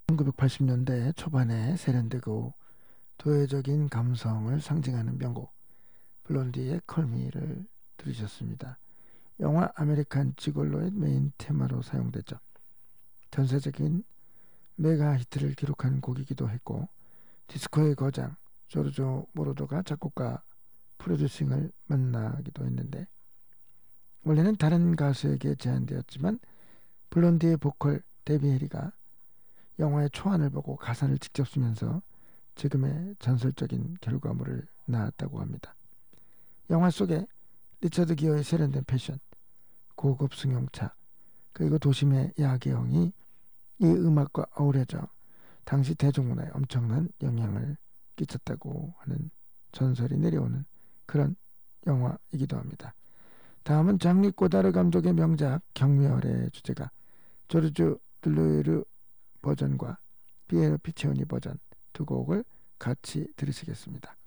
1980년대 초반에 세련되고 도회적인 감성을 상징하는 명곡 블론디의 콜미를 들으셨습니다. 영화 아메리칸 지골로의 메인 테마로 사용됐죠. 전세적인 메가 히트를 기록한 곡이기도 했고 디스코의 거장 조르조 모로도가 작곡가 프로듀싱을 맡나기도 했는데 원래는 다른 가수에게 제안되었지만 블론디의 보컬 데비 해리가 영화의 초안을 보고 가사를 직접 쓰면서 지금의 전설적인 결과물을 낳았다고 합니다. 영화 속에 리처드 기어의 세련된 패션, 고급 승용차, 그리고 도심의 야경이 이 음악과 어우러져 당시 대중문화에 엄청난 영향을 끼쳤다고 하는 전설이 내려오는 그런 영화이기도 합니다. 다음은 장리 꼬다르 감독의 명작 경멸의 주제가 조르주 들루이르 버전과 피에로 피치오니 버전 두 곡을 같이 들으시겠습니다.